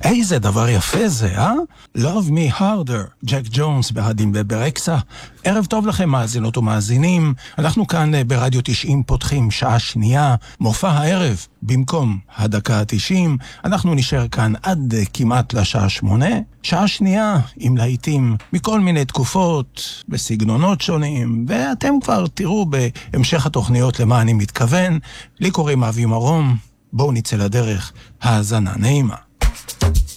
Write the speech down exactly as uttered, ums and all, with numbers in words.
איזה דבר יפה זה, אה? Love Me Harder, ג'ק ג'ונס בהדים וברקסה. ערב טוב לכם מאזינות ומאזינים. אנחנו כאן ברדיו תשעים פותחים שעה שנייה, מופע הערב. במקום הדקה ה-תשעים, אנחנו נשאר כאן עד כמעט לשעה שמונה. שעה שנייה עם להיטים מכל מיני תקופות, בסגנונות שונים, ואתם כבר תראו בהמשך התוכניות למה אני מתכוון. לי קוראים אבי מרום, בואו נצא לדרך, האזנה נעימה.